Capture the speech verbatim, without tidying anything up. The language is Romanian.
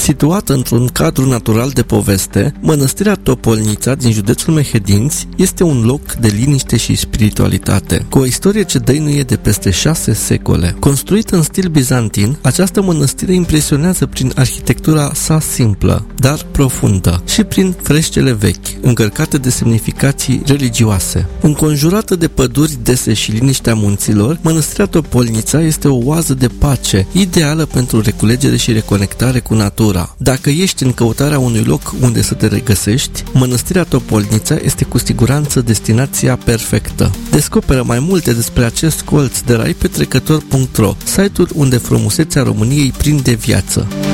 Situată într-un cadru natural de poveste, Mănăstirea Topolnița din județul Mehedinți este un loc de liniște și spiritualitate, cu o istorie ce dăinuie de peste șase secole. Construită în stil bizantin, această mănăstire impresionează prin arhitectura sa simplă, dar profundă, și prin freștele vechi, încărcate de semnificații religioase. Înconjurată de păduri dese și liniștea munților, Mănăstirea Topolnița este o oază de pace, ideală pentru reculegere și reconectare cu natura. Dacă ești în căutarea unui loc unde să te regăsești, Mănăstirea Topolnița este cu siguranță destinația perfectă. Descoperă mai multe despre acest colț de rai pe trecător punct ro, site-ul unde frumusețea României prinde viață.